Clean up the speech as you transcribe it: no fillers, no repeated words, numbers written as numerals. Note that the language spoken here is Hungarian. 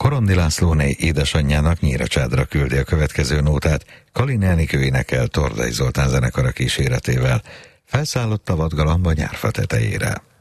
Korondi Lászlóné édesanyjának Nyíregyházra küldi a következő nótát, Kalin Enikő énekel Tordai Zoltán zenekara kíséretével. Felszállott a vadgalamba nyárfa tetejére.